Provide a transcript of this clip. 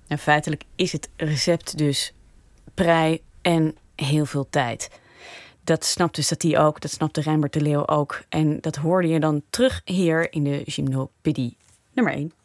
En feitelijk is het recept dus prei en heel veel tijd. Dat snapte Satie ook, dat snapte Reinbert de Leeuw ook. En dat hoorde je dan terug hier in de Gymnopédie nummer 1.